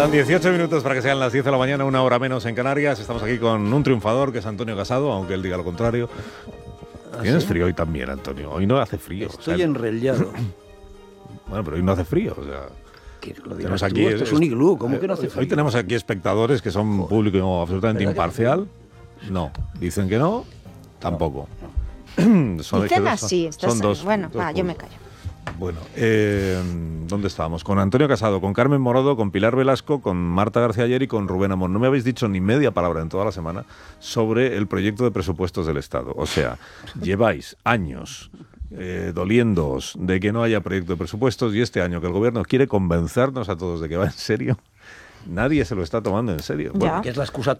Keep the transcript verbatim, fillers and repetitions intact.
Quedan dieciocho minutos para que sean las diez de la mañana, una hora menos en Canarias. Estamos aquí con un triunfador que es Antonio Casado, aunque él diga lo contrario. Tienes frío hoy también, Antonio. Hoy no hace frío. Estoy o sea, enrellado. Bueno, pero hoy no hace frío. O sea, ¿Qué lo tenemos dirás tú? aquí, Esto es un iglú, ¿cómo que no hace hoy, frío? hoy tenemos aquí espectadores que son Joder. público absolutamente ¿Verdad que imparcial. No, dicen que no, tampoco. No. Son, Dicen son- así. Estás, son dos. bueno, dos va, yo me públicos. callo. Bueno, eh, ¿dónde estábamos? Con Antonio Casado, con Carmen Morodo, con Pilar Velasco, con Marta García Ayer y con Rubén Amón. No me habéis dicho ni media palabra en toda la semana sobre el proyecto de presupuestos del Estado. O sea, lleváis años eh, doliéndoos de que no haya proyecto de presupuestos y este año que el gobierno quiere convencernos a todos de que va en serio, nadie se lo está tomando en serio. Ya. Que es la excusa